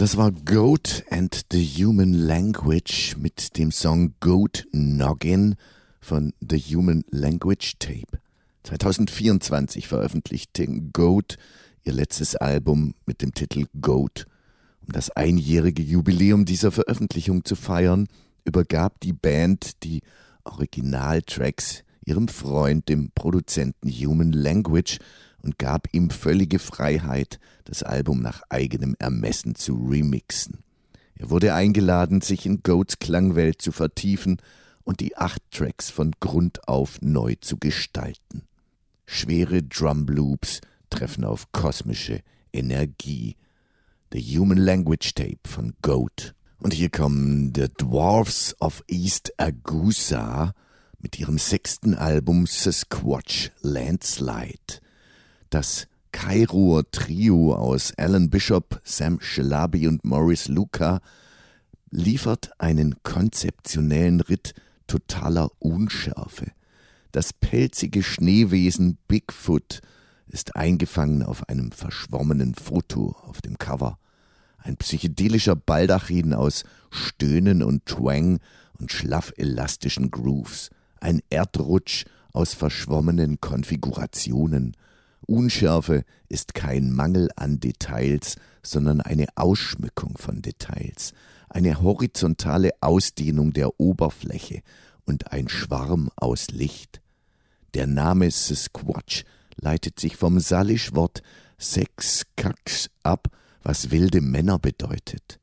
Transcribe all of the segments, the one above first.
Das war Goat and the Human Language mit dem Song Goat Noggin von The Human Language Tape. 2024 veröffentlichte Goat ihr letztes Album mit dem Titel Goat. Um das einjährige Jubiläum dieser Veröffentlichung zu feiern, übergab die Band die Originaltracks ihrem Freund, dem Produzenten Human Language, und gab ihm völlige Freiheit, das Album nach eigenem Ermessen zu remixen. Er wurde eingeladen, sich in Goats Klangwelt zu vertiefen und die 8 Tracks von Grund auf neu zu gestalten. Schwere Drumloops treffen auf kosmische Energie. The Human Language Tape von Goat. Und hier kommen The Dwarfs of East Agusa mit ihrem 6. Album Sasquatch Landslide. Das Kairoer Trio aus Alan Bishop, Sam Shalabi und Maurice Luca liefert einen konzeptionellen Ritt totaler Unschärfe. Das pelzige Schneewesen Bigfoot ist eingefangen auf einem verschwommenen Foto auf dem Cover. Ein psychedelischer Baldachin aus Stöhnen und Twang und schlaff elastischen Grooves. Ein Erdrutsch aus verschwommenen Konfigurationen. Unschärfe ist kein Mangel an Details, sondern eine Ausschmückung von Details, eine horizontale Ausdehnung der Oberfläche und ein Schwarm aus Licht. Der Name Sasquatch leitet sich vom Salish-Wort Sex-Kax ab, was wilde Männer bedeutet.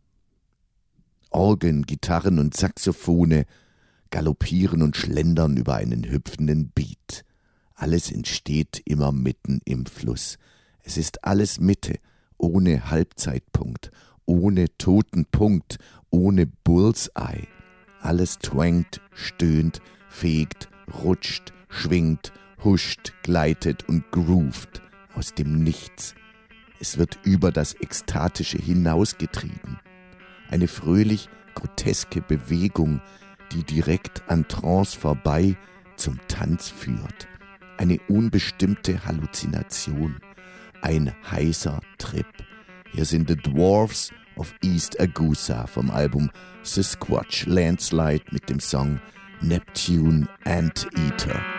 Orgeln, Gitarren und Saxophone galoppieren und schlendern über einen hüpfenden Beat. Alles entsteht immer mitten im Fluss. Es ist alles Mitte, ohne Halbzeitpunkt, ohne toten Punkt, ohne Bullseye. Alles twangt, stöhnt, fegt, rutscht, schwingt, huscht, gleitet und groovt aus dem Nichts. Es wird über das Ekstatische hinausgetrieben. Eine fröhlich groteske Bewegung, die direkt an Trance vorbei zum Tanz führt. Eine unbestimmte Halluzination, ein heißer Trip. Hier sind The Dwarfs of East Agusa vom Album Sasquatch Landslide mit dem Song Neptune Anteater.